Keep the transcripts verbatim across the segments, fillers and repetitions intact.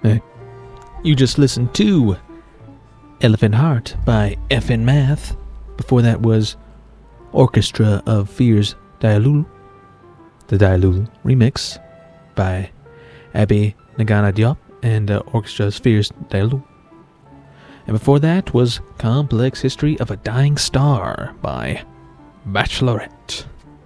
Hey, you just listened to Elephant Heart by F N Math. Before that was Orchestra of Fears Dialul, the Dialul remix by Abby Nagana Diop and uh, Orchestra of Fears Dialul. And before that was Complex History of a Dying Star by Bachelorette.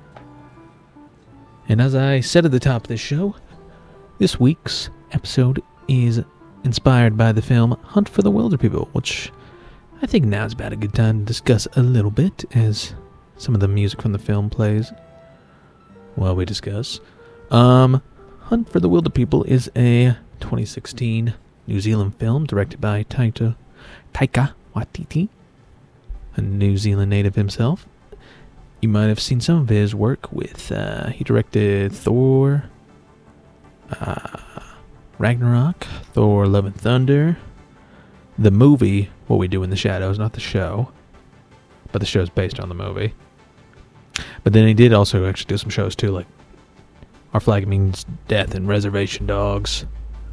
And as I said at the top of this show, this week's episode is inspired by the film Hunt for the Wilderpeople, which I think now is about a good time to discuss a little bit, as some of the music from the film plays while we discuss. Um, Hunt for the Wilderpeople is a twenty sixteen New Zealand film directed by Taika, Taika Waititi, a New Zealand native himself. You might have seen some of his work with, uh, he directed Thor, uh, Ragnarok, Thor Love and Thunder, the movie What We Do in the Shadows, not the show, but the show's based on the movie. But then he did also actually do some shows too, like Our Flag Means Death and Reservation Dogs.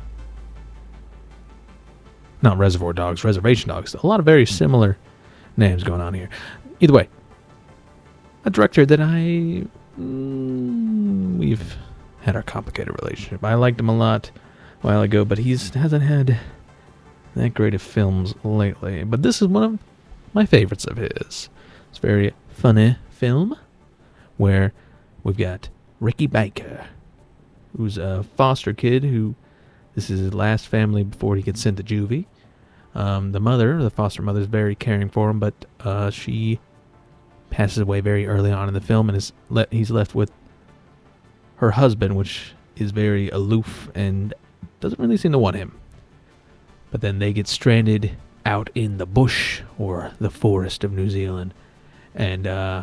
Not Reservoir Dogs, Reservation Dogs. A lot of very similar names going on here. Either way, a director that I... Mm, we've had our complicated relationship. I liked him a lot a while ago, but he hasn't had that great of films lately. But this is one of my favorites of his. It's a very funny film where we've got Ricky Baker, who's a foster kid who... This is his last family before he gets sent to juvie. Um, the mother, the foster mother, is very caring for him, but uh, she passes away very early on in the film, and is le- he's left with her husband, which is very aloof and doesn't really seem to want him. But then they get stranded out in the bush, or the forest of New Zealand, and uh,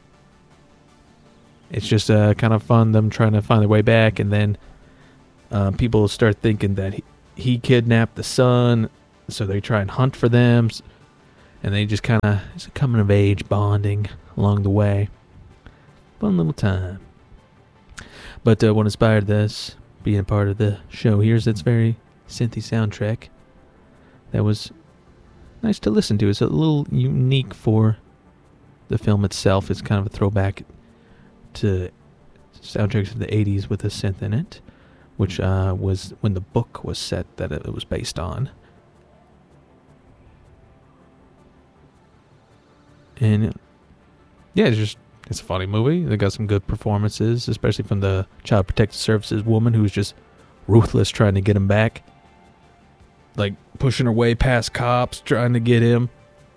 it's just uh, kind of fun, them trying to find their way back, and then uh, people start thinking that he, he kidnapped the son, so they try and hunt for them, and they just kind of, it's a coming of age bonding along the way. Fun little time. But uh, what inspired this, being a part of the show here, is its very synthy soundtrack that was nice to listen to. It's a little unique for the film itself. It's kind of a throwback to soundtracks of the eighties with a synth in it, which uh, was when the book was set that it was based on. And yeah, it's just, it's a funny movie. They got some good performances, especially from the Child Protective Services woman who's just ruthless trying to get him back. Like pushing her way past cops, trying to get him.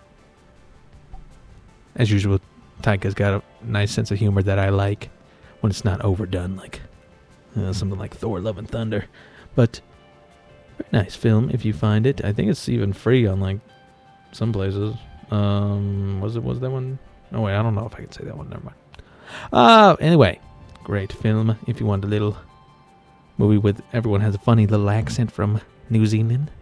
As usual, Taika's got a nice sense of humor that I like when it's not overdone, like uh, something like Thor Love and Thunder. But very nice film if you find it. I think it's even free on like some places. Um, was it, was that one? Oh wait, I don't know if I can say that one. Never mind. Uh, anyway, great film. If you want a little movie with everyone has a funny little accent from New Zealand,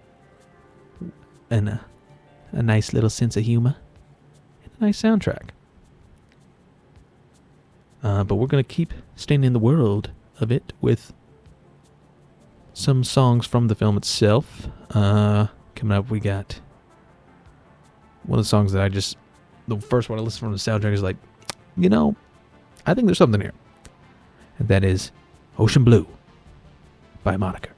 and a, a nice little sense of humor, and a nice soundtrack. Uh, but we're gonna keep staying in the world of it with some songs from the film itself. Uh, coming up, we got one of the songs that I just, the first one I listened from the soundtrack is like, you know, I think there's something here. And that is Ocean Blue by Monica.